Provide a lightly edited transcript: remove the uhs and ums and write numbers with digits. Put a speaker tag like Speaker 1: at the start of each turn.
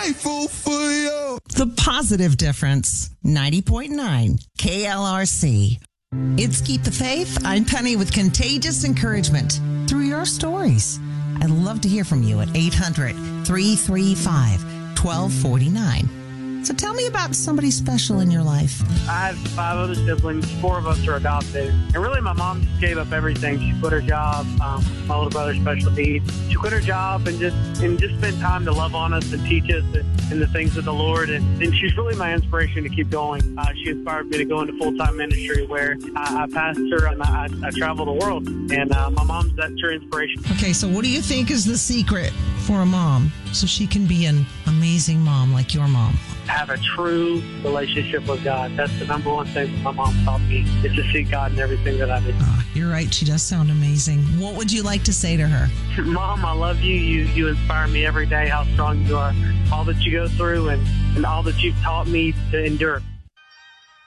Speaker 1: grateful for you.
Speaker 2: The Positive Difference, 90.9 KLRC. It's Keep the Faith. I'm Penny with contagious encouragement through your stories. I'd love to hear from you at 800-335-1249. So tell me about somebody special in your life.
Speaker 3: I have 5 other siblings. 4 of us are adopted. And really, my mom just gave up everything. She quit her job. My little brother's special needs. She quit her job and just spent time to love on us and teach us in the things of the Lord. And she's really my inspiration to keep going. She inspired me to go into full-time ministry where I pastor and I travel the world. And my mom's that true inspiration.
Speaker 2: Okay, so what do you think is the secret for a mom so she can be an amazing mom like your mom?
Speaker 3: Have a true relationship with God. That's the number one thing that my mom taught me, is to seek God in everything that I do.
Speaker 2: You're right. She does sound amazing. What would you like to say to her?
Speaker 3: Mom, I love you. You inspire me every day, how strong you are, all that you go through, and all that you've taught me to endure.